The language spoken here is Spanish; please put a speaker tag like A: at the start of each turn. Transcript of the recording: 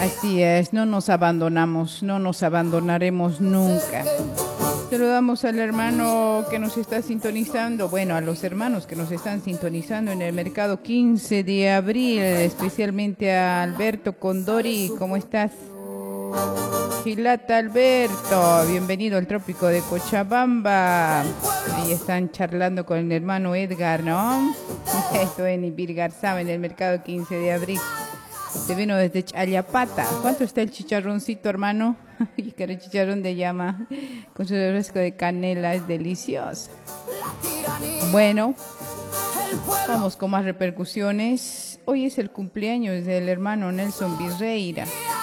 A: Así es, no nos abandonamos, no nos abandonaremos nunca. Saludamos al hermano que nos está sintonizando, bueno, a los hermanos que nos están sintonizando en el mercado 15 de abril, especialmente a Alberto Condori. ¿Cómo estás? Gilata Alberto, bienvenido al trópico de Cochabamba. Ahí están charlando con el hermano Edgar, ¿no? Esto en Ibirgarzaba, en el mercado 15 de abril. Se vino desde Chayapata. ¿Cuánto está el chicharroncito, hermano? Y que el chicharrón de llama con su refresco de canela es delicioso. Bueno, vamos con más repercusiones. Hoy es el cumpleaños del hermano Nelson Virreira.